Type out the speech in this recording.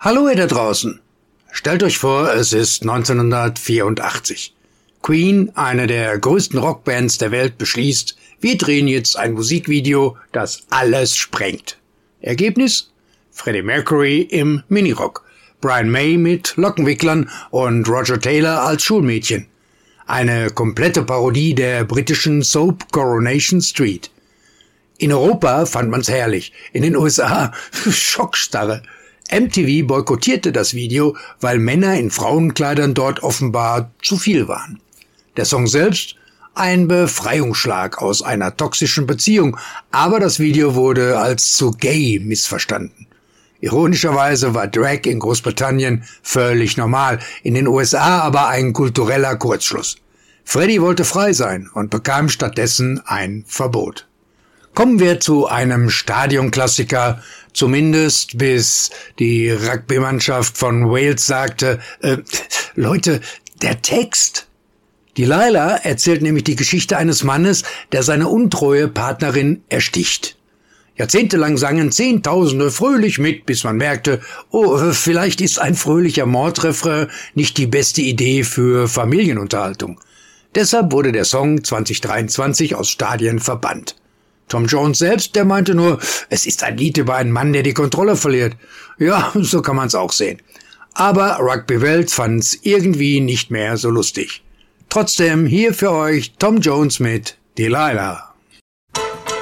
Hallo ihr da draußen. Stellt euch vor, es ist 1984. Queen, eine der größten Rockbands der Welt, beschließt, wir drehen jetzt ein Musikvideo, das alles sprengt. Ergebnis? Freddie Mercury im Minirock, Brian May mit Lockenwicklern und Roger Taylor als Schulmädchen. Eine komplette Parodie der britischen Soap Coronation Street. In Europa fand man's herrlich, in den USA Schockstarre. MTV boykottierte das Video, weil Männer in Frauenkleidern dort offenbar zu viel waren. Der Song selbst? Ein Befreiungsschlag aus einer toxischen Beziehung, aber das Video wurde als zu gay missverstanden. Ironischerweise war Drag in Großbritannien völlig normal, in den USA aber ein kultureller Kurzschluss. Freddie wollte frei sein und bekam stattdessen ein Verbot. Kommen wir zu einem Stadionklassiker, zumindest bis die Rugby-Mannschaft von Wales sagte, Leute, der Text. Delilah erzählt nämlich die Geschichte eines Mannes, der seine untreue Partnerin ersticht. Jahrzehntelang sangen Zehntausende fröhlich mit, bis man merkte, vielleicht ist ein fröhlicher Mordrefrain nicht die beste Idee für Familienunterhaltung. Deshalb wurde der Song 2023 aus Stadien verbannt. Tom Jones selbst, der meinte nur, es ist ein Lied über einen Mann, der die Kontrolle verliert. Ja, so kann man's auch sehen. Aber Rugby Welt fand's irgendwie nicht mehr so lustig. Trotzdem hier für euch Tom Jones mit Delilah.